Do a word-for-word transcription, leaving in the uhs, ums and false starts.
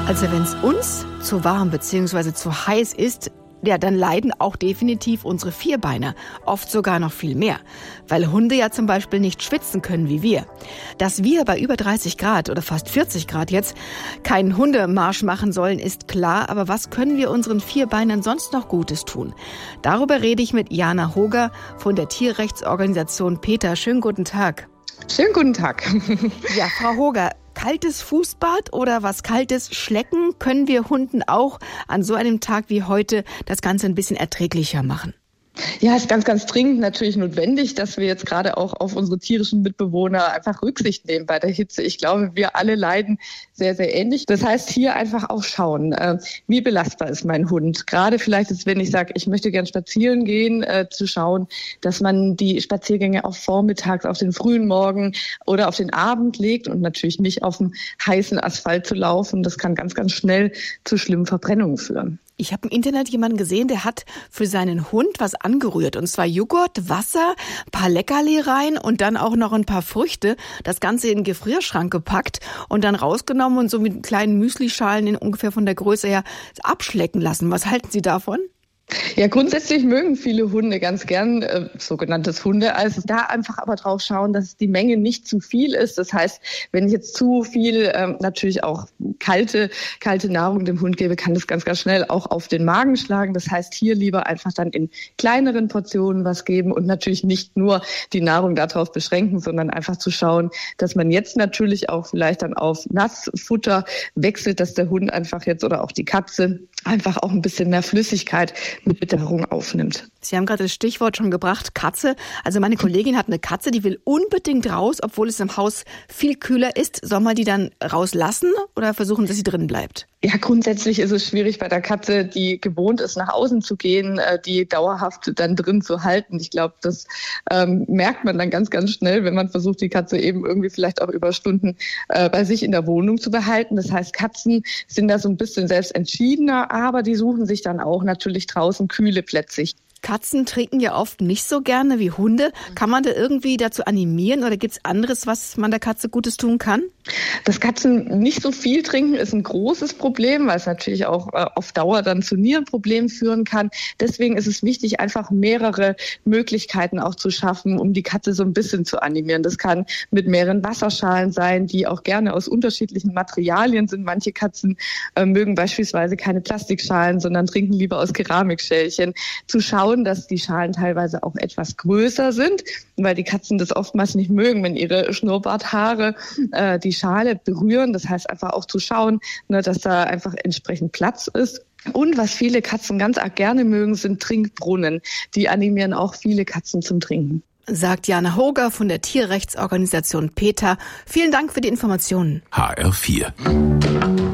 Also wenn es uns zu warm bzw. zu heiß ist, ja, dann leiden auch definitiv unsere Vierbeiner, oft sogar noch viel mehr, weil Hunde ja zum Beispiel nicht schwitzen können wie wir. Dass wir bei über dreißig Grad oder fast vierzig Grad jetzt keinen Hundemarsch machen sollen, ist klar, aber was können wir unseren Vierbeinern sonst noch Gutes tun? Darüber rede ich mit Jana Hoger von der Tierrechtsorganisation PETA. Schönen guten Tag. Schönen guten Tag. Ja, Frau Hoger, kaltes Fußbad oder was Kaltes schlecken können wir Hunden auch an so einem Tag wie heute das Ganze ein bisschen erträglicher machen? Ja, ist ganz, ganz dringend natürlich notwendig, dass wir jetzt gerade auch auf unsere tierischen Mitbewohner einfach Rücksicht nehmen bei der Hitze. Ich glaube, wir alle leiden sehr, sehr ähnlich. Das heißt, hier einfach auch schauen, äh, wie belastbar ist mein Hund. Gerade vielleicht ist, wenn ich sage, ich möchte gern spazieren gehen, äh, zu schauen, dass man die Spaziergänge auch vormittags auf den frühen Morgen oder auf den Abend legt und natürlich nicht auf dem heißen Asphalt zu laufen. Das kann ganz, ganz schnell zu schlimmen Verbrennungen führen. Ich habe im Internet jemanden gesehen, der hat für seinen Hund was angerührt. Und zwar Joghurt, Wasser, ein paar Leckerli rein und dann auch noch ein paar Früchte. Das Ganze in den Gefrierschrank gepackt und dann rausgenommen und so mit kleinen Müslischalen in ungefähr von der Größe her abschlecken lassen. Was halten Sie davon? Ja, grundsätzlich mögen viele Hunde ganz gern äh, sogenanntes Hundeeis. Da einfach aber drauf schauen, dass die Menge nicht zu viel ist. Das heißt, wenn ich jetzt zu viel ähm, natürlich auch kalte kalte Nahrung dem Hund gebe, kann das ganz, ganz schnell auch auf den Magen schlagen. Das heißt, hier lieber einfach dann in kleineren Portionen was geben und natürlich nicht nur die Nahrung darauf beschränken, sondern einfach zu schauen, dass man jetzt natürlich auch vielleicht dann auf Nassfutter wechselt, dass der Hund einfach jetzt oder auch die Katze einfach auch ein bisschen mehr Flüssigkeit mit Witterung aufnimmt. Sie haben gerade das Stichwort schon gebracht, Katze. Also meine Kollegin hat eine Katze, die will unbedingt raus, obwohl es im Haus viel kühler ist. Soll man die dann rauslassen oder versuchen, dass sie drin bleibt? Ja, grundsätzlich ist es schwierig bei der Katze, die gewohnt ist, nach außen zu gehen, die dauerhaft dann drin zu halten. Ich glaube, das ähm, merkt man dann ganz, ganz schnell, wenn man versucht, die Katze eben irgendwie vielleicht auch über Stunden äh, bei sich in der Wohnung zu behalten. Das heißt, Katzen sind da so ein bisschen selbst entschiedener, aber die suchen sich dann auch natürlich draußen kühle Plätze. Katzen trinken ja oft nicht so gerne wie Hunde. Kann man da irgendwie dazu animieren oder gibt es anderes, was man der Katze Gutes tun kann? Dass Katzen nicht so viel trinken, ist ein großes Problem, weil es natürlich auch äh, auf Dauer dann zu Nierenproblemen führen kann. Deswegen ist es wichtig, einfach mehrere Möglichkeiten auch zu schaffen, um die Katze so ein bisschen zu animieren. Das kann mit mehreren Wasserschalen sein, die auch gerne aus unterschiedlichen Materialien sind. Manche Katzen äh, mögen beispielsweise keine Plastikschalen, sondern trinken lieber aus Keramikschälchen. Zu schauen, dass die Schalen teilweise auch etwas größer sind, weil die Katzen das oftmals nicht mögen, wenn ihre Schnurrbarthaare äh, die Schale berühren. Das heißt einfach auch zu schauen, ne, dass da einfach entsprechend Platz ist. Und was viele Katzen ganz arg gerne mögen, sind Trinkbrunnen. Die animieren auch viele Katzen zum Trinken. Sagt Jana Hoger von der Tierrechtsorganisation PETA. Vielen Dank für die Informationen. H R vier